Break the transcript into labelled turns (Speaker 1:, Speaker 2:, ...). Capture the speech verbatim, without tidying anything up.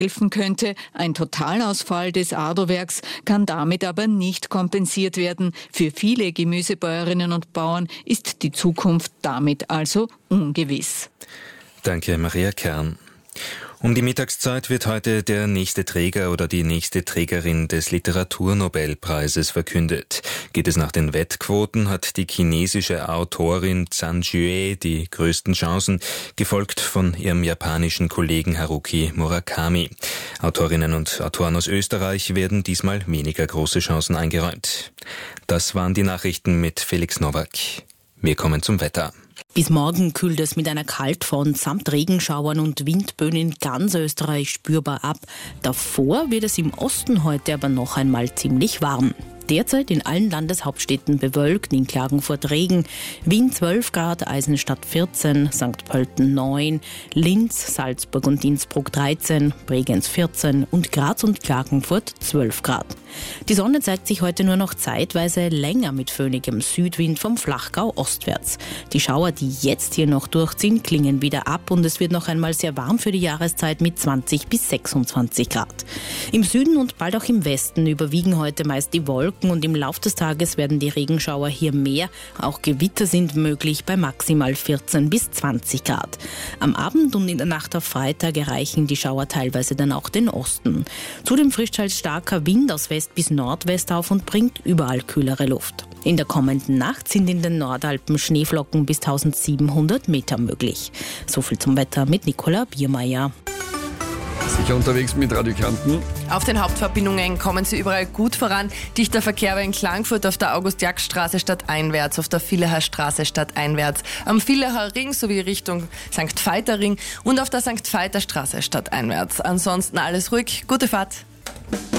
Speaker 1: helfen könnte. Ein Totalausfall des Adlerwerks kann damit aber nicht kompensiert werden. Für viele Gemüsebäuerinnen und Bauern ist die Zukunft damit also ungewiss.
Speaker 2: Danke, Maria Kern. Um die Mittagszeit wird heute der nächste Träger oder die nächste Trägerin des Literaturnobelpreises verkündet. Geht es nach den Wettquoten, hat die chinesische Autorin Zhang Jue die größten Chancen, gefolgt von ihrem japanischen Kollegen Haruki Murakami. Autorinnen und Autoren aus Österreich werden diesmal weniger große Chancen eingeräumt. Das waren die Nachrichten mit Felix Nowak. Wir kommen zum Wetter.
Speaker 3: Bis morgen kühlt es mit einer Kaltfront samt Regenschauern und Windböen in ganz Österreich spürbar ab. Davor wird es im Osten heute aber noch einmal ziemlich warm. Derzeit in allen Landeshauptstädten bewölkt, in Klagenfurt Regen, Wien zwölf Grad, Eisenstadt vierzehn, Sankt Pölten neun, Linz, Salzburg und Innsbruck dreizehn, Bregenz vierzehn und Graz und Klagenfurt zwölf Grad. Die Sonne zeigt sich heute nur noch zeitweise länger mit föhnigem Südwind vom Flachgau ostwärts. Die Schauer, die jetzt hier noch durchziehen, klingen wieder ab und es wird noch einmal sehr warm für die Jahreszeit mit zwanzig bis sechsundzwanzig Grad. Im Süden und bald auch im Westen überwiegen heute meist die Wolken und im Laufe des Tages werden die Regenschauer hier mehr. Auch Gewitter sind möglich bei maximal vierzehn bis zwanzig Grad. Am Abend und in der Nacht auf Freitag erreichen die Schauer teilweise dann auch den Osten. Zudem frischt halt starker Wind aus West bis Nordwest auf und bringt überall kühlere Luft. In der kommenden Nacht sind in den Nordalpen Schneeflocken bis eintausendsiebenhundert Meter möglich. So viel zum Wetter mit Nicola Biermeier.
Speaker 4: Sicher unterwegs mit Radio Kärnten.
Speaker 5: Auf den Hauptverbindungen kommen Sie überall gut voran. Dichter Verkehr war in Klagenfurt auf der August-Jack-Straße stadteinwärts, auf der Villacher Straße stadteinwärts, am Villacher Ring sowie Richtung Sankt Veiter Ring und auf der Sankt Veiter Straße stadteinwärts. Ansonsten alles ruhig, gute Fahrt.